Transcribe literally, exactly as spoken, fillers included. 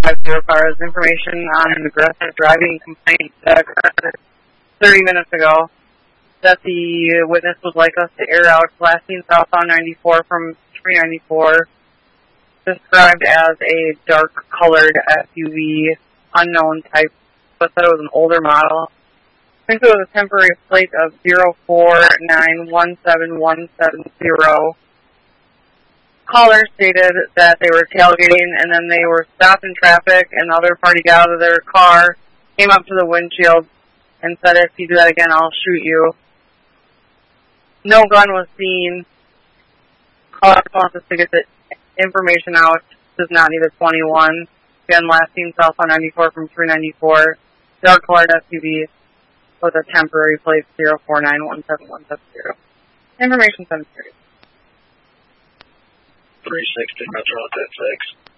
five zero car is information on an aggressive driving complaint that occurred thirty minutes ago that the witness would like us to air out, blasting southbound ninety-four from three ninety-four, described as a dark-colored S U V, unknown type, but said it was an older model. I think it was a temporary plate of zero four nine one seven one seven zero. Caller stated that they were tailgating and then they were stopped in traffic, and the other party got out of their car, came up to the windshield, and said, "If you do that again, I'll shoot you." No gun was seen. Caller wants us to get the information out. Does not need a twenty-one. Again, last seen south on ninety-four from three ninety-four. Dark colored S U V with a temporary plate zero four nine one seven one seven zero. Information seven thirty. three sixty Metro ten six.